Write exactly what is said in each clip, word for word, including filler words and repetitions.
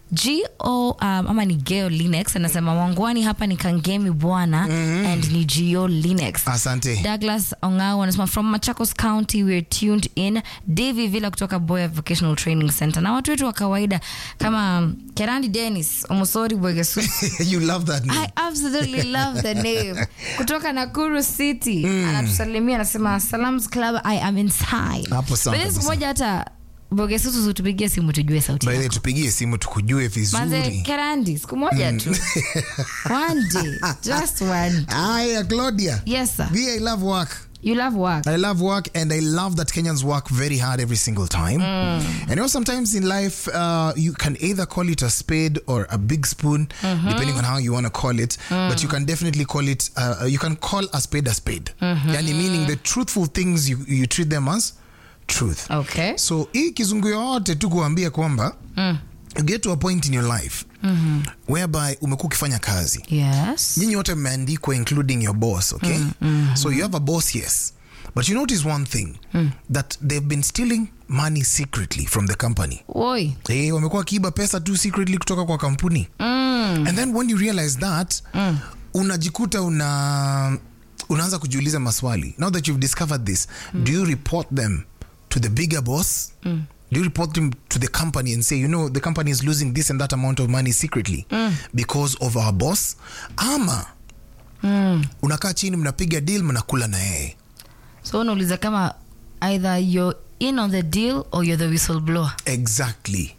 G O um, ama ni Geo Linux anasema Wangwani hapa ni Kangemi bwana mm-hmm. and ni Geo Linux. Asante. Douglas Ongao anasema from Machakos County we're tuned in. Davy Villa kutoka Boya Vocational Training Center. Na watu wetu wa kawaida kama Kerandi Dennis Omosori Bwegesu. You love that name. I absolutely love the name. Kutoka Nakuru City. Mm. Anatusalimia anasema Salams Club I am inside. Hapo sawa. Basi moja hata Bogesusu tupigie simu tujue sauti yako. Baadaye tupigie simu tukujue vizuri. Manze Kerandi siku moja tu. One day, just one. Hi Claudia. Yes sir. We I love work. You love work. I love work and I love that Kenyans work very hard every single time. Mm. And you know sometimes in life uh, you can either call it a spade or a big spoon mm-hmm. depending on how you want to call it. Mm. But you can definitely call it uh, you can call a spade a spade. Mm-hmm. Yani meaning the truthful things you, you treat them as truth. Okay. So hii kizungu yote tu kuambia kwamba mm. you get to a point in your life mm-hmm. whereby umekuwa ukifanya kazi. Yes. Nyinyi wote mmeandikwa including your boss, okay? Mm-hmm. So you have a boss, yes. But you notice one thing mm. that they've been stealing money secretly from the company. Oi. Eh, wamekuwa kiiba pesa tu secretly kutoka kwa kampuni. Mm. And then when you realize that mm. unajikuta una unaanza kujiuliza maswali. Now that you've discovered this, mm. do you report them to the bigger boss? Mm. Do you report them to the company and say, you know, the company is losing this and that amount of money secretly mm. because of our boss? Ama mm. unakaa chini mnapiga deal mnakula na yeye. So unauliza kama either you're in on the deal or you're the whistleblower. Exactly.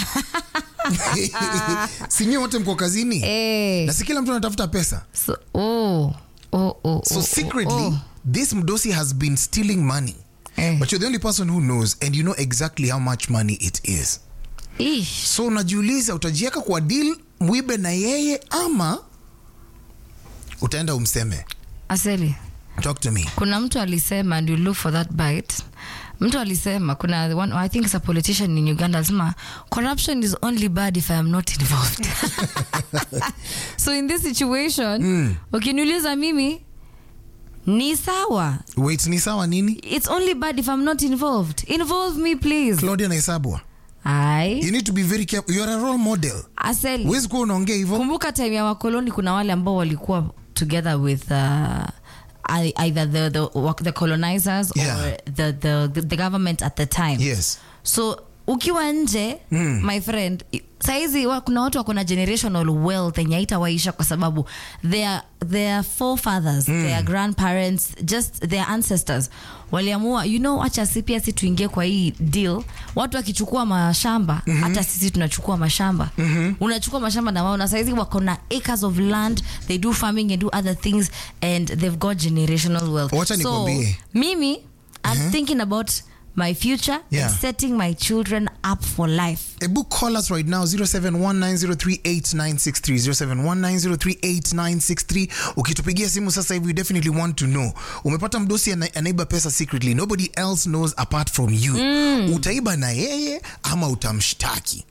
Sinyo wote mko kazini. Hey. Na si kila mtu anatafuta pesa. So oh oh oh. So oh, secretly oh, oh. this mdosi has been stealing money. Eh. But you're the only person who knows and you know exactly how much money it is. Ish. So unajiuliza utajieka kwa deal mwibe na yeye ama utaenda umseme. Aseli. Talk to me. Kuna mtu alisema and you look for that bite. Mtu alisema kuna one, I think it's a politician in Uganda alisema corruption is only bad if I am not involved. So in this situation, mm. ukiniuliza mimi ni sawa. Wait, ni sawa nini? It's only bad if I'm not involved. Involve me, please. Claudia Naisabwa. Aye. You need to be very careful. You're a role model. Aseli. Wezi kuwa unaongea hivyo. Kumbuka time ya wakoloni kuna wale ambao walikuwa together with uh, either the, the, the colonizers yeah. or the, the, the government at the time. Yes. So ukiwa nje mm. my friend saizi wa, kuna watu wako na generational wealth yenye haitawaisha kwa sababu their their forefathers mm. their grandparents just their ancestors waliamua you know acha sisi pia sisi tuingie kwa hii deal. Watu wakichukua mashamba mm-hmm. hata sisi tunachukua mashamba mm-hmm. unachukua mashamba na wao na saizi wako na acres of land, they do farming and do other things and they've got generational wealth. Wacha so nikwambie. Mimi I'm uh-huh. thinking about my future yeah. and setting my children up for life. A book call us right now zero seven one nine zero three eight nine six three zero seven one nine zero three eight nine six three. Ukitupigia simu sasa hivi we definitely want to know. Umepata mdosi anaiba pesa secretly. Nobody else knows apart from you. Mm. Utaiba na yeye ama utamshtaki?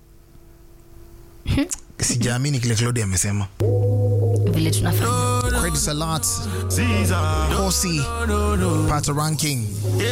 Sijaamini kile Claudia amesema. Vile tunafanya. Credits a lot. Hosi. Part of ranking.